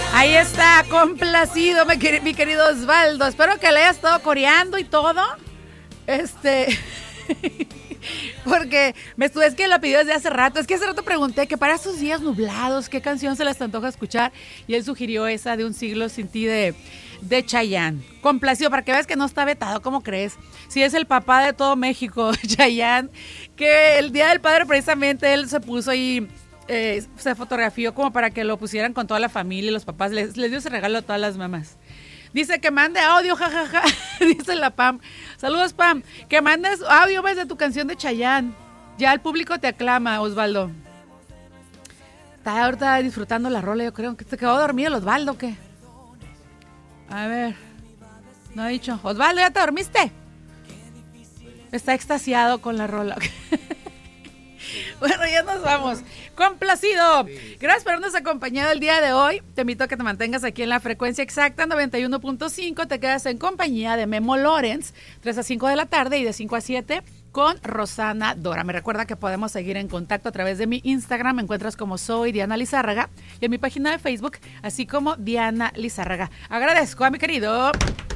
Ahí está, complacido, mi querido Osvaldo. Espero que le hayas estado coreando y todo. Porque es que lo pidió desde hace rato. Es que hace rato pregunté que para estos días nublados, ¿qué canción se les antoja escuchar? Y él sugirió esa de Un siglo sin ti de Chayanne. Complacido, para que veas que no está vetado, ¿cómo crees? Si es el papá de todo México, Chayanne, que el Día del Padre precisamente él se puso ahí, se fotografió como para que lo pusieran con toda la familia y los papás. Les dio ese regalo a todas las mamás. Dice que mande audio, jajaja, dice la Pam. Saludos, Pam. Que mandes audio de tu canción de Chayanne. Ya el público te aclama, Osvaldo. Está ahorita disfrutando la rola, yo creo. ¿Que te quedó dormido el Osvaldo o qué? A ver. No ha dicho. Osvaldo, ¿ya te dormiste? Está extasiado con la rola. Bueno, ya nos vamos. Complacido. Gracias por habernos acompañado el día de hoy. Te invito a que te mantengas aquí en la frecuencia exacta 91.5. Te quedas en compañía de Memo Lorenz, 3 a 5 de la tarde y de 5 a 7 con Rosana Dora. Me recuerda que podemos seguir en contacto a través de mi Instagram. Me encuentras como soy Diana Lizárraga y en mi página de Facebook, así como Diana Lizárraga. Agradezco a mi querido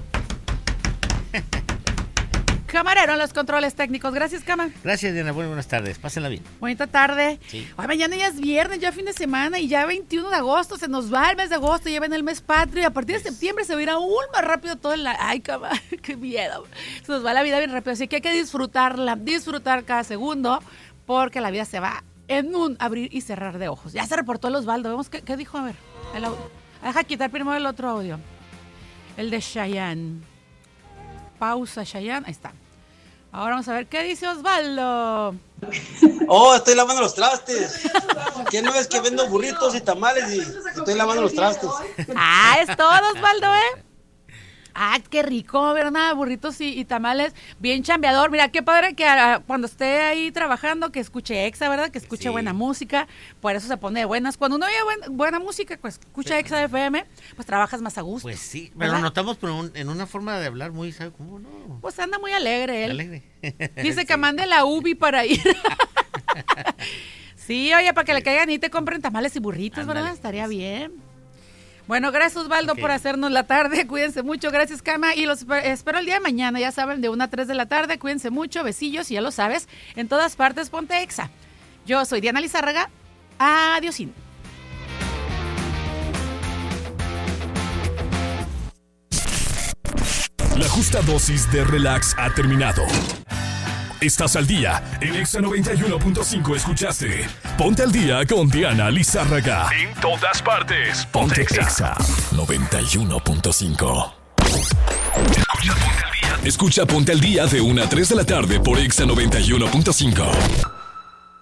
camarero en los controles técnicos. Gracias, Cama. Gracias, Diana. Buenas tardes. Pásenla bien. Bonita tarde. Sí. Ay, mañana ya es viernes, ya fin de semana y ya 21 de agosto. Se nos va el mes de agosto, ya viene el mes patrio y a partir de septiembre se va a ir aún más rápido todo el... Ay, Cama, qué miedo. Se nos va la vida bien rápido, así que hay que disfrutarla, disfrutar cada segundo porque la vida se va en un abrir y cerrar de ojos. Ya se reportó el Osvaldo. Vemos qué dijo. A ver, deja quitar primero el otro audio. El de Chayanne. Pausa, Chayanne. Ahí está. Ahora vamos a ver qué dice Osvaldo. Oh, estoy lavando los trastes. ¿Qué no es que vendo burritos y tamales y estoy lavando los trastes? Ah, es todo, Osvaldo, ¿eh? Ah, qué rico, ¿verdad? Burritos y tamales, bien chambeador. Mira, qué padre que cuando esté ahí trabajando, que escuche Exa, ¿verdad? Que escuche buena música, por eso se pone de buenas. Cuando uno oye buena música, pues escucha Exa FM, pues trabajas más a gusto. Pues sí, pero lo notamos en una forma de hablar muy, ¿sabe cómo no? Pues anda muy alegre él. Alegre. Dice sí. Que mande la UBI para ir. Sí, oye, para que le caigan y te compren tamales y burritos, ándale, ¿verdad? Estaría bien. Bueno, gracias Osvaldo por hacernos la tarde, cuídense mucho, gracias Cama y los espero el día de mañana, ya saben, de 1 a 3 de la tarde, cuídense mucho, besillos y ya lo sabes, en todas partes ponte Exa. Yo soy Diana Lizárraga, adiósín. La justa dosis de relax ha terminado. Estás al día. En Exa 91.5 escuchaste Ponte al Día con Diana Lizárraga. En todas partes. Ponte Exa 91.5. Escucha Ponte al Día de 1 a 3 de la tarde por Exa 91.5.